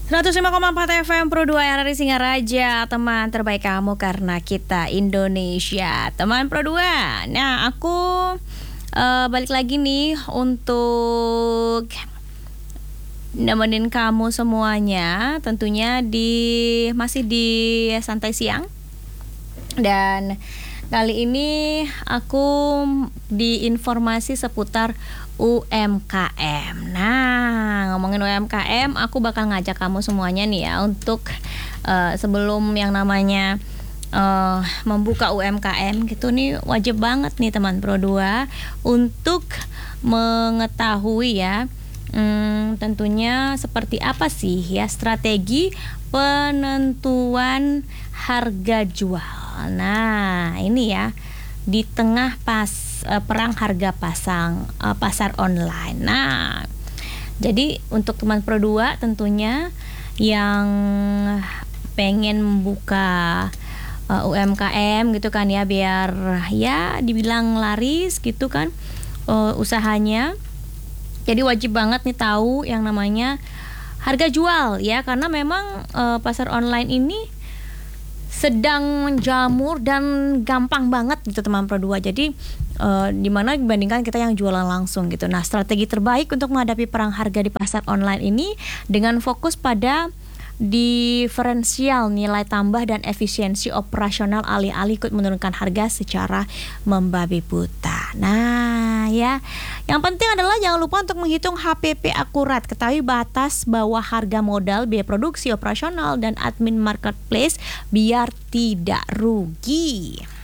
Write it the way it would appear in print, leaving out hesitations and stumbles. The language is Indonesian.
105,4 FM Pro 2 RRI Singaraja. Teman terbaik kamu karena kita Indonesia. Teman Pro 2. Nah, aku balik lagi nih untuk nemenin kamu semuanya. Tentunya masih di Santai Siang. Dan kali ini aku di informasi seputar UMKM. Nah, ngomongin UMKM, aku bakal ngajak kamu semuanya nih ya untuk sebelum yang namanya membuka UMKM gitu nih, wajib banget nih teman Pro 2 untuk mengetahui ya tentunya seperti apa sih ya strategi penentuan harga jual. Nah, ini ya di tengah perang harga pasar online. Nah, jadi untuk teman Pro 2 tentunya yang pengen membuka UMKM gitu kan ya, biar ya dibilang laris gitu kan usahanya. Jadi wajib banget nih tahu yang namanya harga jual ya, karena memang pasar online ini sedang menjamur dan gampang banget gitu teman Pro 2. Jadi dimana dibandingkan kita yang jualan langsung gitu. Nah, strategi terbaik untuk menghadapi perang harga di pasar online ini dengan fokus pada diferensial nilai tambah dan efisiensi operasional, alih-alih ikut menurunkan harga secara membabi buta. Nah ya, yang penting adalah jangan lupa untuk menghitung HPP akurat. Ketahui batas bawah harga modal, biaya produksi, operasional, dan admin marketplace biar tidak rugi.